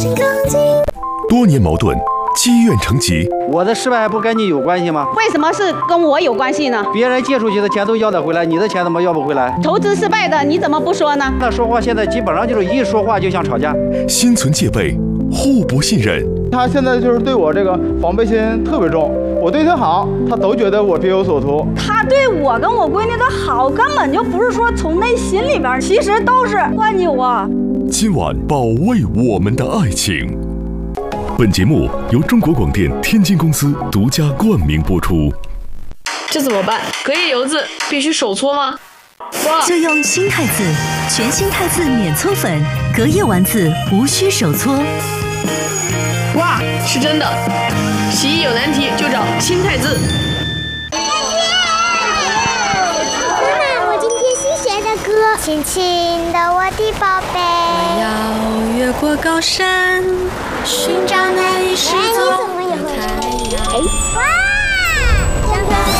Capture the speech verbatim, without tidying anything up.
心更近。 多年矛盾积怨成疾， 我的失败不跟你有关系吗？ 为什么是跟我有关系呢？ 别人借出去的钱都要得回来，你的钱怎么要不回来？ 投资失败的你怎么不说呢？ 那说话现在基本上就是一说话就想吵架， 心存戒备，互不信任。 他现在就是对我这个防备心特别重，我对他好，他都觉得我别有所图。 他对我跟我闺女的好，根本就不是说从内心里边，其实都是惯你我。 今晚保卫我们的爱情。本节目由中国广电天津公司独家冠名播出。 这怎么办？隔夜油渍必须手搓吗？ 就用新汰渍，全新汰渍免搓粉，隔夜丸子无需手搓。 哇，是真的！洗衣有难题就找新汰渍。 妈妈，我今天新学的歌，亲亲的我的宝贝， 我要越过高山， 寻找